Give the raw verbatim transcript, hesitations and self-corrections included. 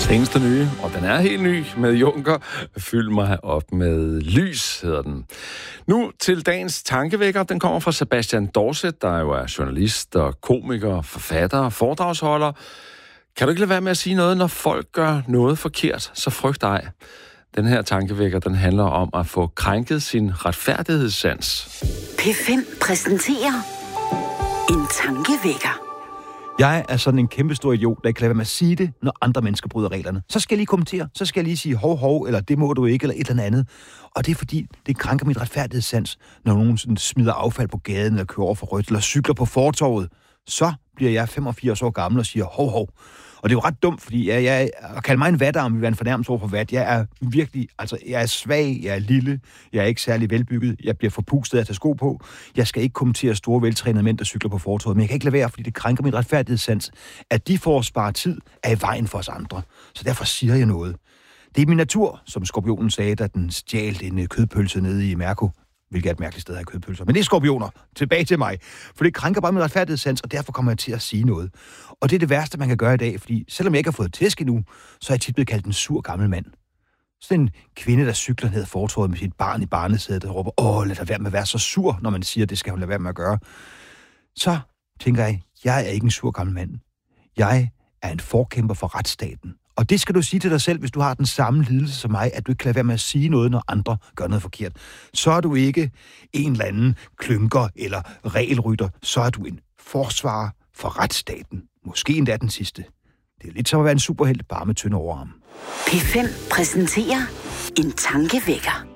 Seneste nye, og den er helt ny med Juncker. Fyld mig op med lys, hedder den. Nu til dagens tankevækker. Den kommer fra Sebastian Dorset, der jo er journalist og komiker, forfatter og foredragsholder. Kan du ikke lade være med at sige noget, når folk gør noget forkert, så frygt ej. Den her tankevækker, den handler om at få krænket sin retfærdighedssans. P fem præsenterer en tankevækker. Jeg er sådan en kæmpe stor idiot, der ikke kan lade være med at sige det, når andre mennesker bryder reglerne. Så skal jeg lige kommentere, så skal jeg lige sige hov, hov, eller det må du ikke, eller et eller andet. Og det er fordi, det krænker mit retfærdighedssans, når nogen sådan smider affald på gaden, eller kører over for rødt, eller cykler på fortovet. Så bliver jeg femogfirs år gammel og siger hov, hov. Og det er jo ret dumt, fordi jeg, jeg at kalde mig en vatarm vil være en fornærmelse over for vat. Jeg er virkelig, altså jeg er svag, jeg er lille, jeg er ikke særlig velbygget, jeg bliver forpustet af at tage sko på. Jeg skal ikke kommentere store, veltrænede mænd, der cykler på fortovet, men jeg kan ikke lade være, fordi det krænker mit retfærdighedssans, at de får spare tid er i vejen for os andre. Så derfor siger jeg noget. Det er min natur, som skorpionen sagde, da den stjal en kødpølse nede i Mærko. Hvilket er et mærkeligt sted at have kødpølser. Men det er skorpioner. Tilbage til mig. For det krænker bare min retfærdighedssans, og derfor kommer jeg til at sige noget. Og det er det værste, man kan gøre i dag, fordi selvom jeg ikke har fået tæsk endnu, så er jeg tit blevet kaldt en sur gammel mand. Sådan en kvinde, der cykler ned ad fortovet med sit barn i barnesædet, og råber, åh, lad da være med at være så sur, når man siger, det skal hun lade være med at gøre. Så tænker jeg, jeg er ikke en sur gammel mand. Jeg er en forkæmper for retsstaten. Og det skal du sige til dig selv, hvis du har den samme lidelse som mig, at du ikke kan lade være med at sige noget, når andre gør noget forkert. Så er du ikke en eller anden klynker eller regelrytter. Så er du en forsvarer for retsstaten. Måske endda den sidste. Det er lidt som at være en superhelt, bare med tynde overarm. P fem præsenterer en tankevækker.